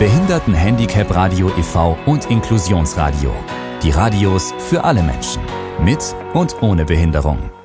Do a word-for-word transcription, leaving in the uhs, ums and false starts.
Behindertenhandicap-Radio e V und Inklusionsradio. Die Radios für alle Menschen. Mit und ohne Behinderung.